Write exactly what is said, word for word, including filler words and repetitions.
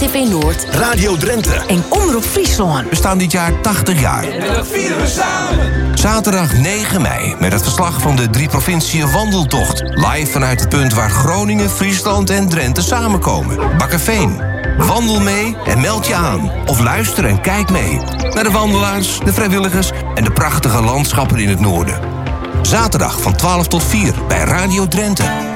R T V Noord, Radio Drenthe en Omroep Friesland. We staan dit jaar tachtig jaar. En dat vieren we samen. Zaterdag negen mei met het verslag van de drie provinciën wandeltocht. Live vanuit het punt waar Groningen, Friesland en Drenthe samenkomen. Bakkerveen. Wandel mee en meld je aan. Of luister en kijk mee naar de wandelaars, de vrijwilligers en de prachtige landschappen in het noorden. Zaterdag van twaalf tot vier bij Radio Drenthe.